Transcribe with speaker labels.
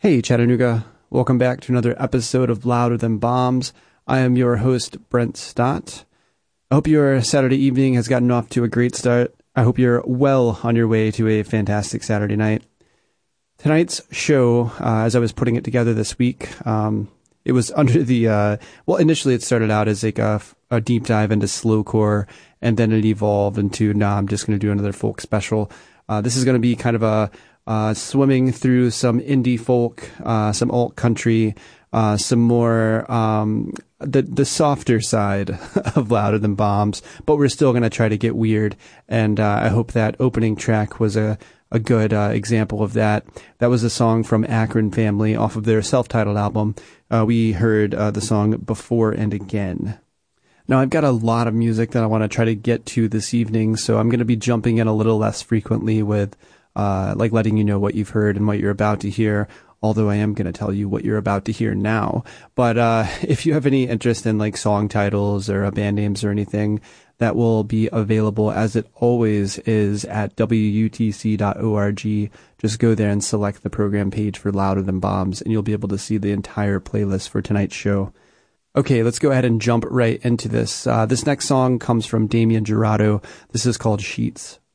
Speaker 1: Hey Chattanooga, welcome back to another episode of Louder Than Bombs. I am your host, Brent Stott. I hope your Saturday evening has gotten off to a great start. I hope you're well on your way to a fantastic Saturday night. Tonight's show, as I was putting it together this week, it was under the, initially it started out as like a deep dive into slowcore, and then it evolved into, I'm just going to do another folk special. This is going to be kind of a swimming through some indie folk, some alt country, some more the softer side of Louder Than Bombs, but we're still going to try to get weird, and I hope that opening track was a good example of that. That was a song from Akron Family off of their self-titled album. We heard the song Before and Again. Now, I've got a lot of music that I want to try to get to this evening, so I'm going to be jumping in a little less frequently with like letting you know what you've heard and what you're about to hear, although I am going to tell you what you're about to hear now. But if you have any interest in like song titles or band names or anything, that will be available as it always is at WUTC.org. Just go there and select the program page for Louder Than Bombs, and you'll be able to see the entire playlist for tonight's show. Okay, let's go ahead and jump right into this. This next song comes from Damien Jurado. This is called Sheets.